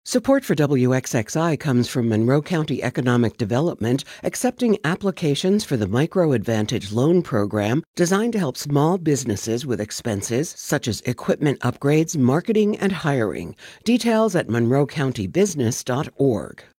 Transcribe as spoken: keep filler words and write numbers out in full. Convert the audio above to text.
Support for W X X I comes from Monroe County Economic Development, accepting applications for the Micro Advantage Loan Program designed to help small businesses with expenses such as equipment upgrades, marketing, and hiring. Details at monroe county business dot org.